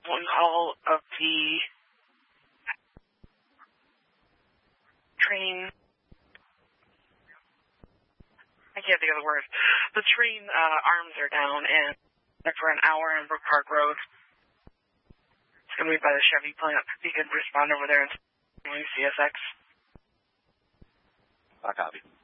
when all of the train, I can't think of the word, the train arms are down and for an hour on Brook Park Road. It's going to be by the Chevy plant. You can respond over there and CSX. I copy.